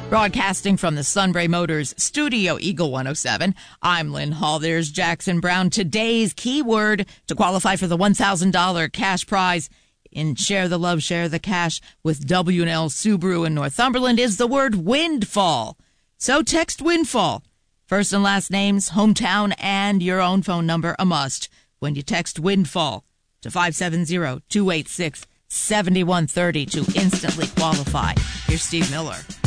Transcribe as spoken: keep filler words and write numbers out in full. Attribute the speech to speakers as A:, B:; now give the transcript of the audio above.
A: Broadcasting from the Sunbury Motors Studio Eagle one oh seven, I'm Lynn Hall. There's Jackson Brown. Today's keyword to qualify for the one thousand dollars cash prize in Share the Love, Share the Cash with W and L Subaru in Northumberland is the word windfall. So text windfall. First and last names, hometown, and your own phone number, a must. When you text windfall to five seven zero, two eight six, seven one three zero to instantly qualify. Here's Steve Miller.